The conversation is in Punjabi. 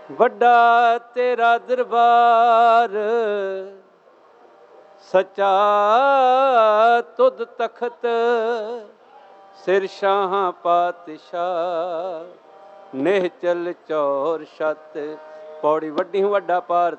ਵੱਡਾ ਤੇਰਾ ਦਰਬਾਰ ਸੱਚਾ ਤੁਧ ਤਖਤ ਸਿਰ ਸ਼ਾਹਾਂ ਪਾਤਸ਼ਾਹ ਨਿਹਚਲ ਚੌਰ ਛਤ। ਪੌੜੀ ਵੱਡੀ ਵੱਡਾ ਭਾਰਤ